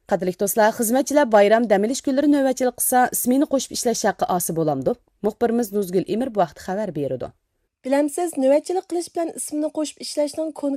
Qadrli do'stlar, xizmatchilar bayram dam olish kunlari navbatchilik qilsa, ismini qo'shib ishlash haqqi osi bo'lamdi. Muxbirimiz Nuzgul Emir bu vaqt xabar berdi. Bilamsiz, navbatchilik qilish bilan ismini qo'shib ishlashning